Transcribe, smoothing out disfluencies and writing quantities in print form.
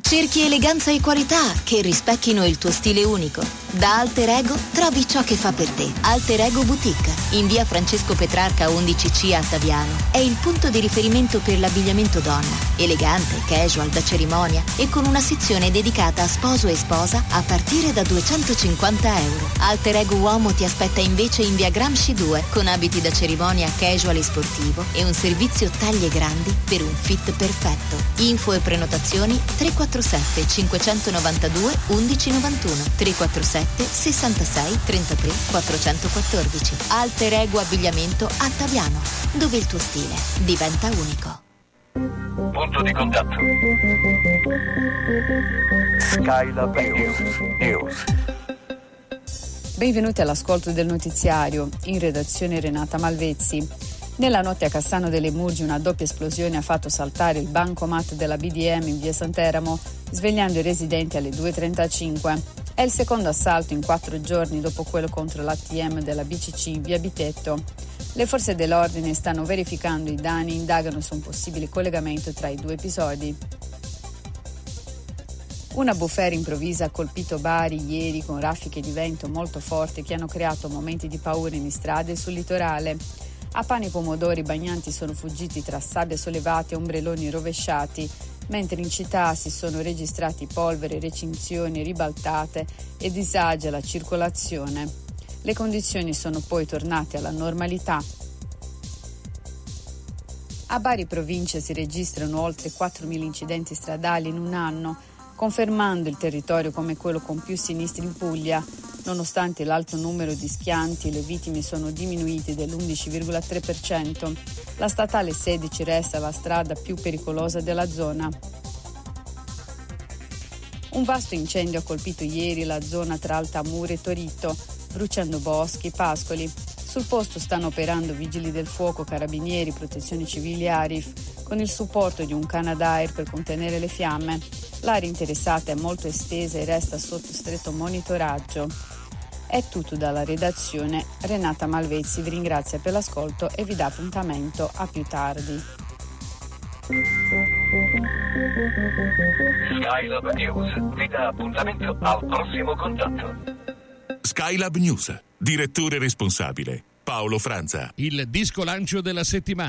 Cerchi eleganza e qualità che rispecchino il tuo stile unico. Da Alter Ego trovi ciò che fa per te. Alter Ego Boutique, in via Francesco Petrarca 11C a Taviano. È il punto di riferimento per l'abbigliamento donna. Elegante, casual, da cerimonia e con una sezione dedicata a sposo e sposa a partire da €250. Alter Ego Uomo ti aspetta invece in via Gramsci 2 con abiti da cerimonia casual e sportivo e un servizio taglie grandi per un fit perfetto. Info e prenotazioni 347 592 1191 347 66 33 414. Alter Ego Abbigliamento a Taviano, dove il tuo stile diventa unico. Punto di contatto. Skylab News. Benvenuti all'ascolto del notiziario. In redazione Renata Malvezzi. Nella notte a Cassano delle Murge una doppia esplosione ha fatto saltare il bancomat della BDM in via Santeramo, svegliando i residenti alle 2:35. È il secondo assalto in 4 giorni dopo quello contro l'ATM della BCC in via Bitetto. Le forze dell'ordine stanno verificando i danni e indagano su un possibile collegamento tra i due episodi. Una bufera improvvisa ha colpito Bari ieri con raffiche di vento molto forti che hanno creato momenti di paura in strade e sul litorale. A pane e pomodori i bagnanti sono fuggiti tra sabbie sollevate e ombrelloni rovesciati, mentre in città si sono registrati polvere, recinzioni, ribaltate e disagi alla circolazione. Le condizioni sono poi tornate alla normalità. A Bari provincia si registrano oltre 4.000 incidenti stradali in un anno, confermando il territorio come quello con più sinistri in Puglia. Nonostante l'alto numero di schianti, le vittime sono diminuite dell'11,3%. La statale 16 resta la strada più pericolosa della zona. Un vasto incendio ha colpito ieri la zona tra Altamura e Torito, bruciando boschi e pascoli. Sul posto stanno operando vigili del fuoco, carabinieri, protezione civile e Arif, con il supporto di un Canadair per contenere le fiamme. L'area interessata è molto estesa e resta sotto stretto monitoraggio. È tutto dalla redazione. Renata Malvezzi vi ringrazia per l'ascolto e vi dà appuntamento a più tardi. Skylab News vi dà appuntamento al prossimo contatto. Skylab News. Direttore responsabile Paolo Franza. Il disco lancio della settimana.